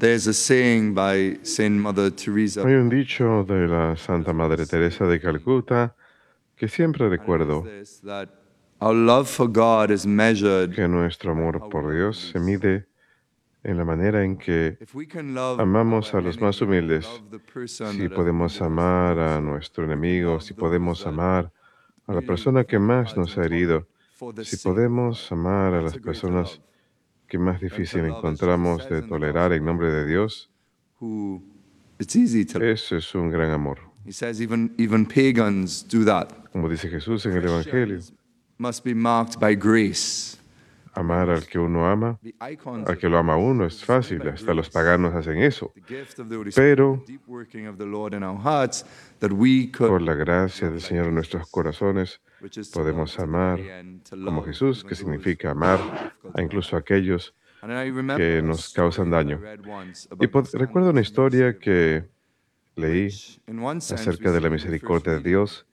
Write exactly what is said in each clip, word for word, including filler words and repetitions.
There's a saying by Saint Mother Teresa, Hay un dicho de la Santa Madre Teresa de Calcuta que siempre and it is recuerdo, this, that our love for God is measured que nuestro by amor how we por love Dios the se least. mide en la manera en que If we can love amamos our a los más enemy or humildes, love the person si that has been podemos the most amar a abusive, nuestro we can enemigo, si love those podemos that amar a la really persona que find it más hard to nos ha tolerate herido, for the si sake of God. podemos amar a That's las a greater love personas que más than to difícil love, as Jesus encontramos says de in the tolerar en gospel, nombre de those Dios, who it's easy to love. eso es un gran amor. He says even, even pagans do that. Como dice Jesús en el Evangelio, Christians must be marked by grace. amar al que uno ama, The icons al of que lo ama uno grace, es defined fácil, by hasta los grace. paganos hacen eso. The gift of the Holy Spirit, Pero the deep working of the Lord in our hearts, that we could por la gracia love del like Señor en Jesus, nuestros corazones, which is to love podemos to the amar very end, to como love Jesús, even que those significa who amar are difficult a to incluso a love. aquellos And I remember que a nos causan story that I daño. read once Y about the pod- recuerdo una scandalous mercy historia of God, que leí which in one sense we acerca de la see in the first misericordia de reading Dios,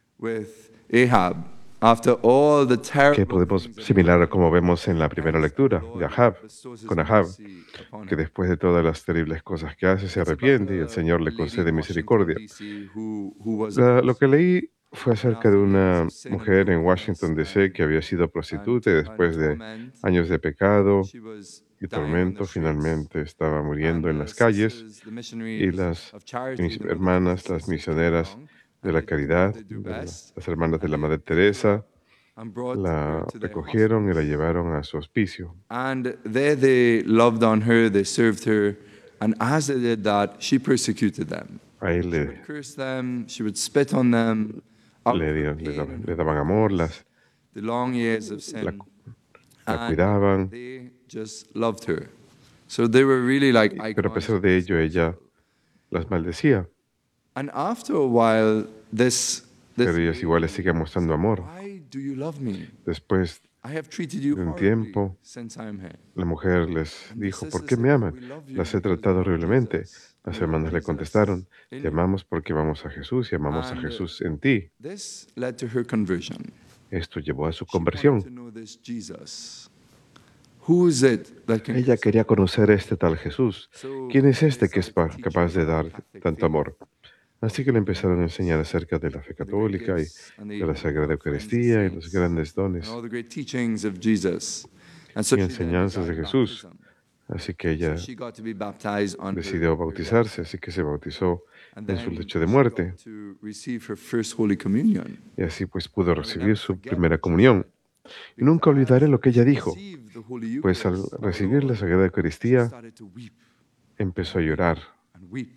with Ahab. After all the que terrible podemos things that he similar a did, como vemos en la primera repents, and the lectura de Lord Ahab, bestows his con Ahab, mercy upon que him. después de todas las terribles cosas que hace se It's about arrepiente y el a, Señor a le lady in concede Washington, misericordia. D C, who, who was a La- lo que prostitute. leí fue And acerca de after years una of sin and mujer en brokenness Washington, D C, que and, había sido and, prostituta y and después de torment, años de pecado she was y dying on the tormento, streets. finalmente estaba And muriendo en the las calles sisters, the y missionaries las of charity, mis the Mother Teresa hermanas, las sisters, came misioneras along, de and la they did what caridad, they do de la- best, las hermanas de and la they Madre picked her Teresa, up and brought her la to their recogieron y la hospice. llevaron a su hospicio. And there they loved on her, they served her, and as they did that, she persecuted them. Ahí She le, would curse them, she would spit on them, out le, of her dio- le pain daban, and le her daban amor, brokenness, las, the long years of la, sin, la and cuidaban, they just loved her. So they were really like y- pero a icons pesar of de this ello ella gospel. las maldecía, And after a while, this this pero ellas igual le lady siguen mostrando said, amor. "Why do you love me? Después I have treated you de un horribly tiempo, since I'm here." la mujer les And the dijo, ¿por sister qué said, me "Well, aman? we love you Las he because we tratado love horriblemente. Jesus, and Las we love hermanas le Jesus contestaron, in te you." amamos porque amamos a Jesús y amamos a And uh, Jesús en ti. this led to her conversion. Esto llevó a su She wanted to conversión. know this Jesus. Who is it that can Ella give so quería much conocer love? a este tal Jesús. So ¿Quién es they este que es started to pa- teach capaz her de dar about the Catholic tanto faith, amor? of Así que le empezaron a the, enseñar acerca de la fe the great católica y gifts and de the la Sagrada our friends, the Eucaristía y los saints, grandes and dones all the great teachings of Jesus. And so y she then enseñanzas de desired Jesús. baptism. Así que So ella she got to be baptized on her, decidió her bautizarse, deathbed. así que se bautizó And en su then lecho de she muerte got to receive her first Holy Communion. y así pues pudo And I will recibir never su forget primera what she comunión. said. Y nunca Because olvidaré as lo que ella she dijo, received the Holy pues al Eucharist, our recibir la Lord, Sagrada she Eucaristía started to weep empezó a and weep llorar, and weep.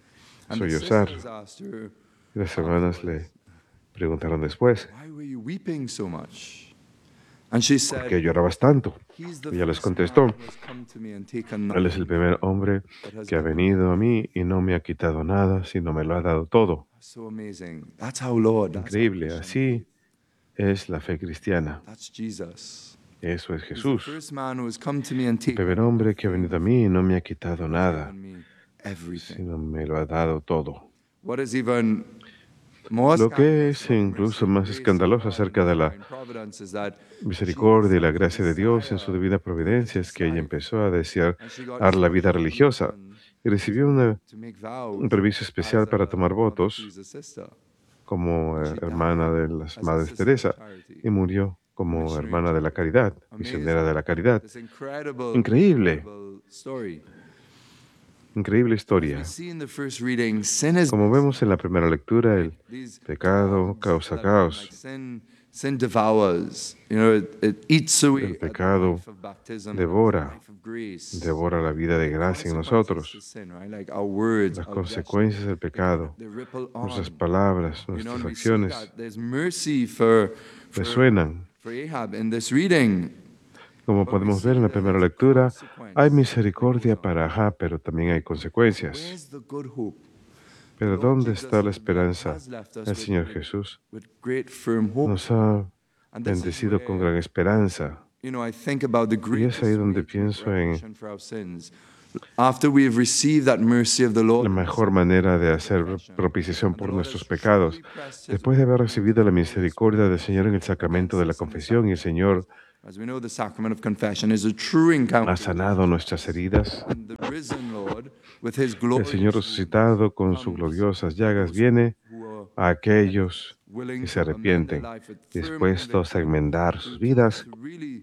a And the sollozar. sisters asked her Y las hermanas le afterwards, preguntaron después, "Why were you weeping so much?" And she ¿por qué said, llorabas tanto? "He's the Ella les first contestó, man who has come to me and taken Él es el nothing primer hombre but has que ha given venido a everything." mí y no me ha quitado nada, sino me lo ha dado todo. So amazing. That's our Lord. That's our Increíble, Christian así faith. es la fe cristiana. That's Jesus. Eso es He's the Jesús, first man who has come to me and el taken primer hombre que ha nothing, venido a mí y no me ha quitado but has nada, given me everything. sino me lo ha dado todo. What is even more Lo que scandalous es about the incluso mercy and más grace of escandaloso God acerca and de His la divine providence is that she misericordia y la herself gracia was de a Dios en su desire divina of providencia es religious que ella life, empezó a desear and she got dar la vida special religiosa permission y recibió una- to make un vows permiso as especial para a tomar Mother votos Teresa's sister. como And eh, she hermana de died las as a Madres sister of Teresa charity, y murió a como missionary of hermana de la charity. caridad, misionera de Amazing. la caridad. This incredible, Increíble, incredible story. increíble As we historia. see in the first reading, sin is Como messy. vemos en la primera lectura, el These pecado clouds causa that come, like caos. sin, sin devours. You know, it, it eats away El at the pecado life of baptism, and of the devora, life of grace. devora la vida de The gracia en consequences to nosotros. sin, right? Like our words, Las our gestures, consecuencias del they, pecado, they ripple nuestras on. palabras, You know, nuestras and we see acciones that there's mercy for, for, resuenan. for Ahab in this reading. Como But we podemos ver see en la that primera there's a lectura, consequence hay that misericordia goes on. para Ajá, pero también hay consecuencias. Where's the good hope? The Pero Lord ¿dónde Jesus está la has, esperanza? has left us El with, Señor with, Jesús with great firm hope. nos ha And this is bendecido con where, gran esperanza. you know, I think about the Y es ahí greatest donde way to make pienso en reparation for our sins. After we have received that mercy of the la Lord, mejor manera de hacer propiciación por nuestros pecados. Después de haber recibido la misericordia del Señor en el sacramento de la confesión y el Señor As we know, the sacrament of confession is a true encounter ha with sanado nuestras heridas. and the risen Lord with his El glorious Señor resucitado con sus comes gloriosas llagas viene who a aquellos willing que se to amend their arrepienten, life with firm dispuestos a conviction, enmendar sus to, vidas to really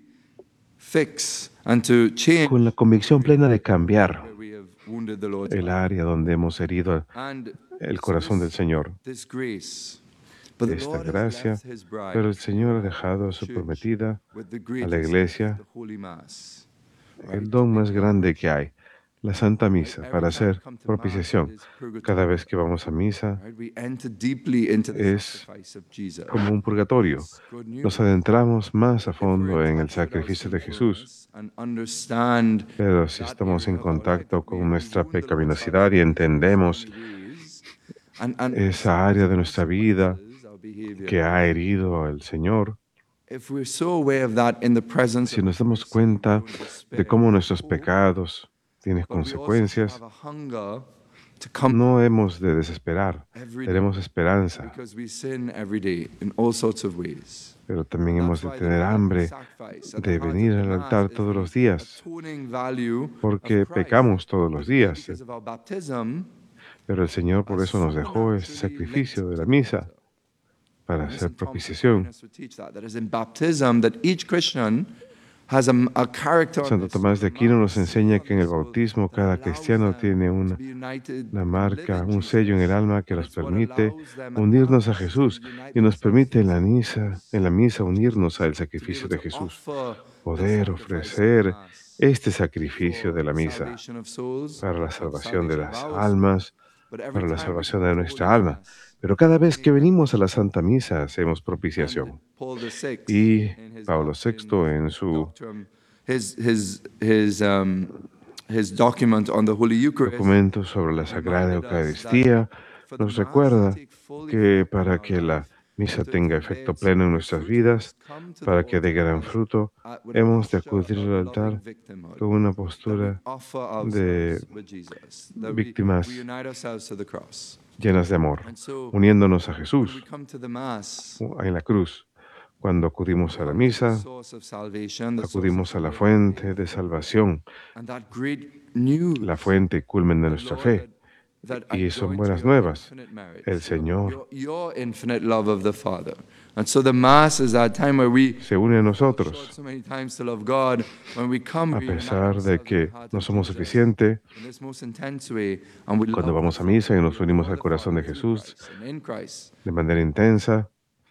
fix and to change con la convicción plena de cambiar where we have wounded the Lord's el heart. área donde hemos herido And el so corazón del this, Señor, this grace, but the esta Lord has gracia, left his bride, pero el Señor ha the dejado a su church, prometida, with the a la greatest iglesia, gift, the Holy Mass, el right? don más grande que hay, la Santa Misa, Every para time we hacer come to Mass, it propiciación. is Cada purgatory, vez que vamos a misa right? We enter deeply into the es sacrifice of Jesus. como un purgatorio. It's good news. Nos adentramos más a If we're fondo in en el touch with our sacrificio de Jesús. sinfulness and understand Pero si that estamos en area of our life contacto that we- con we nuestra wound the Lord's pecaminosidad y heart in so entendemos many ways, and- and esa área de nuestra vida our behavior, que ha herido al Señor, if we're so aware of that in the presence si of nos damos grace, cuenta we don't despair, de cómo we nuestros hope, pecados tienen but we also consecuencias, have a hunger to come no hemos de desesperar, every day, tenemos esperanza, because we sin every day in all sorts of ways. pero también hemos That's de why the tener heart of the hambre sacrifice at de the heart of venir the al Mass altar is todos the los días, atoning value of porque Christ. pecamos todos los días. Because of our baptism, Pero el Señor por has eso nos dejó ese supernaturally sacrificio linked de la to misa the altar. para And hacer Saint Thomas propiciación. Aquinas would teach that, that is in baptism that each Christian has a, a character on Santo their Tomás de soul, Aquino a nos seal enseña on que en their el soul bautismo that cada allows cristiano them tiene to una, be united una and marca, live in un sello en el Jesus. alma que And nos it's what permite allows them at unirnos a Mass to Jesús unite y nos themselves permite en to la misa, Jesus, en la misa unirnos al to be sacrificio able de to Jesús, offer the poder sacrifice of the ofrecer Mass este sacrificio for de la the misa salvation of souls, para la for the salvación de salvation of las our almas, souls. But every para la time we salvación come de to nuestra Holy alma. Mass, Pero cada vez que make venimos a la Santa Misa hacemos and propiciación. Paul the Sixth, Y in his Pablo doc- sexto in en su doctrine, his his his um his document on the Holy Eucharist documento sobre la Sagrada reminded us that Eucaristía for the nos Mass to recuerda take full que effect in para our que la life, misa to- tenga to bear efecto its pleno en good nuestras fruit, we vidas, must come to the para que dé altar gran as- fruto, uh, with a hemos de posture acudir of al loving altar victimhood, con una that we postura offer de ourselves with Jesus, that we, víctimas we unite ourselves to the cross. llenas de amor, And so uniéndonos a when we Jesús come to the Mass, en la cruz. Cuando acudimos a la come to the misa, source of salvation, the source of acudimos a la our fuente faith, de salvación, and that great news, la fuente y culmen de the nuestra Lord, fe. that- that Y I son join to buenas your nuevas. infinite merits, El your- Señor your, your infinite love of the Father. And so the Mass is that time where we se une a fall nosotros. short so many times to love God. When we come, A we unite pesar de ourselves que with the heart no of somos Jesus suficientes, in this most intense way, and we cuando love vamos the a misa y Father, nos we unimos adore al the corazón de Father through Jesús Christ and in Christ. de manera intensa,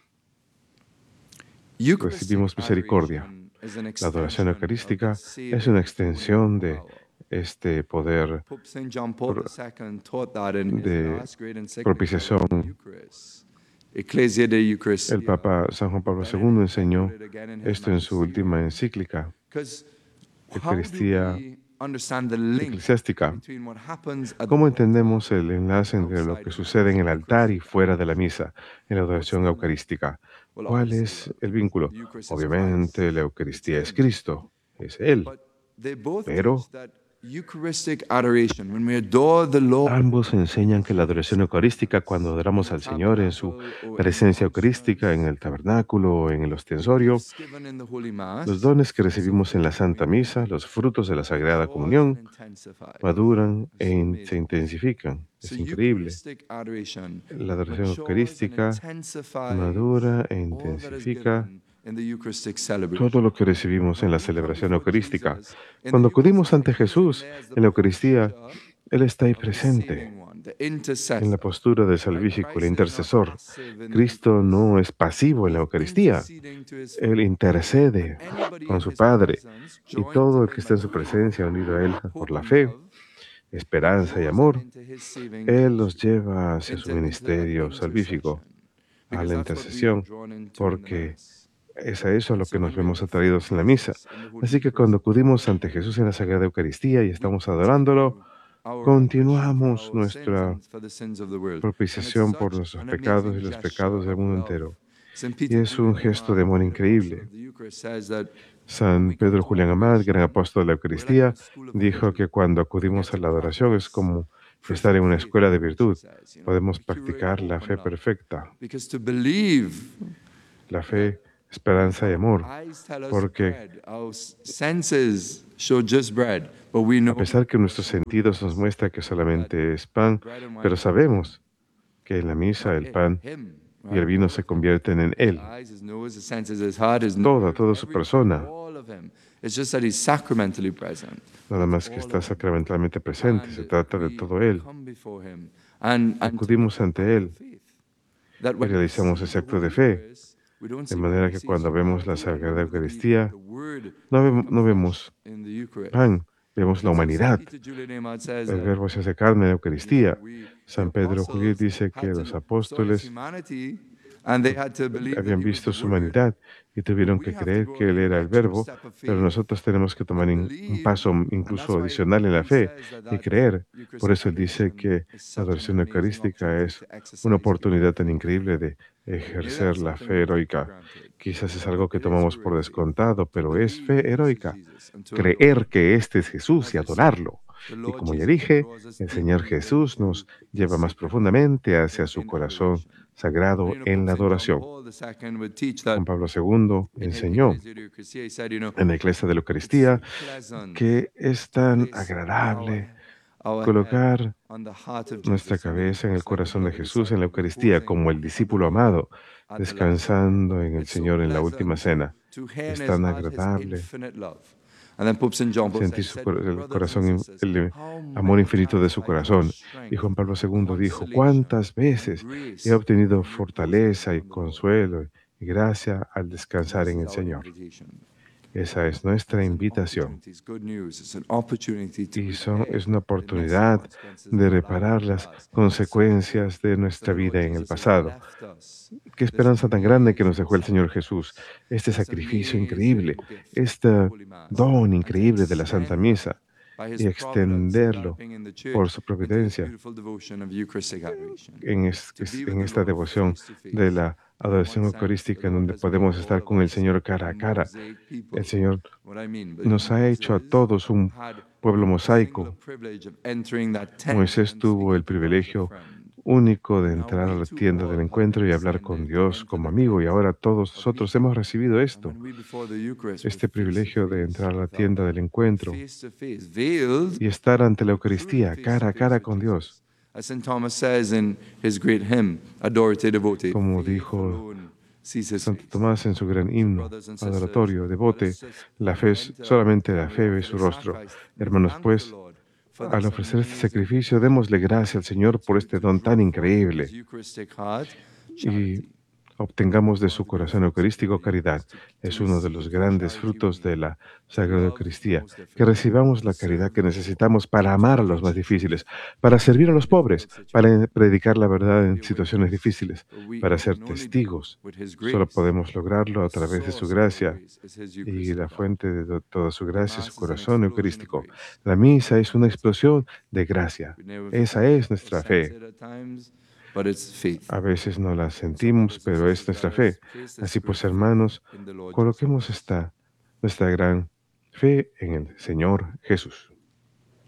Eucharistic recibimos misericordia. adoration is an La adoración extension of eucarística this es una saving extensión de power. este poder Pope Saint John Paul the Second taught that in his de last great encyclical propiciación. on the Eucharist. Ecclesia de Eucharistia. El Papa San Juan Pablo segundo enseñó esto en su última encíclica Because how do Eucaristía we understand the link eclesiástica. between what happens at ¿Cómo the entendemos el enlace entre lo que sucede en el altar y fuera de la misa, en la adoración eucarística? ¿Cuál es el vínculo? Obviamente, la Eucaristía es Cristo, es Él. But they both Pero teach that Eucharistic adoration, when we adore the Lord, ambos enseñan que la adoración eucarística, cuando adoramos al Señor en su presencia eucarística, en el tabernáculo o en el ostensorio, gifts given in the Holy Mass, los dones que recibimos en la Santa Misa, los frutos de la Sagrada Comunión, maduran e in- se intensifican. Es So increíble. Eucharistic adoration La adoración matures and eucarística intensifies madura e all that is intensifica given in the Eucharistic celebration. todo lo que recibimos en la celebración eucarística. Cuando acudimos ante Jesús en la Eucaristía, Él está ahí presente, en la postura del salvífico, el intercesor. Cristo no es pasivo en la Eucaristía. Él intercede con su Padre, y todo el que está en su presencia, unido a Él por la fe, esperanza y amor, Él los lleva hacia su ministerio salvífico, a la intercesión, porque es a eso a lo que nos vemos atraídos en la misa. Así que cuando acudimos ante Jesús en la Sagrada Eucaristía y estamos adorándolo, continuamos nuestra propiciación por nuestros pecados y los pecados del mundo entero. Y es un gesto de amor increíble. San Pedro Julián Amat, gran apóstol de la Eucaristía, dijo que cuando acudimos a la adoración es como estar en una escuela de virtud. Podemos practicar la fe perfecta. La fe esperanza y amor, porque a pesar que nuestros sentidos nos muestran que solamente es pan, pero sabemos que en la misa el pan y el vino se convierten en Él, toda, toda su persona, nada más que está sacramentalmente presente, se trata de todo Él. Acudimos ante Él y realizamos ese acto de fe, de manera que cuando vemos la Sagrada Eucaristía, no, ve, no vemos pan, vemos la humanidad. El Verbo se hace carne en la Eucaristía. San Pedro Julián dice que los apóstoles habían visto su humanidad y tuvieron que creer que Él era el Verbo, pero nosotros tenemos que tomar un paso incluso adicional en la fe y creer. Por eso Él dice que la adoración eucarística es una oportunidad tan increíble de ejercer la fe heroica. Quizás es algo que tomamos por descontado, pero es fe heroica. Creer que este es Jesús y adorarlo. Y como ya dije, el Señor Jesús nos lleva más profundamente hacia su corazón sagrado en la adoración. Juan Pablo segundo enseñó en la Iglesia de la Eucaristía que es tan agradable colocar nuestra cabeza en el corazón de Jesús en la Eucaristía como el discípulo amado, descansando en el Señor en la última cena. Es tan agradable sentir su, el corazón, el amor infinito de su corazón. Y Juan Pablo segundo dijo, ¿cuántas veces he obtenido fortaleza y consuelo y gracia al descansar en el Señor? Esa es nuestra invitación. Y son, es una oportunidad de reparar las consecuencias de nuestra vida en el pasado. Qué esperanza tan grande que nos dejó el Señor Jesús. Este sacrificio increíble, este don increíble de la Santa Misa y extenderlo por su providencia en, es, en esta devoción de la adoración eucarística en donde podemos estar con el Señor cara a cara. El Señor nos ha hecho a todos un pueblo mosaico. Moisés tuvo el privilegio único de entrar a la tienda del encuentro y hablar con Dios como amigo, y ahora todos nosotros hemos recibido esto, este privilegio de entrar a la tienda del encuentro y estar ante la Eucaristía, cara a cara con Dios. Como dijo Santo Tomás en su gran himno adoratorio, devote, la fe es, solamente la fe ve su rostro. Hermanos, pues, al ofrecer este sacrificio, démosle gracias al Señor por este don tan increíble y obtengamos de su corazón eucarístico caridad. Es uno de los grandes frutos de la Sagrada Eucaristía, que recibamos la caridad que necesitamos para amar a los más difíciles, para servir a los pobres, para predicar la verdad en situaciones difíciles, para ser testigos. Solo podemos lograrlo a través de su gracia, y la fuente de toda su gracia es su corazón eucarístico. La misa es una explosión de gracia. Esa es nuestra fe. A veces no la sentimos, pero es nuestra fe. Así pues, hermanos, coloquemos esta, nuestra gran fe en el Señor Jesús.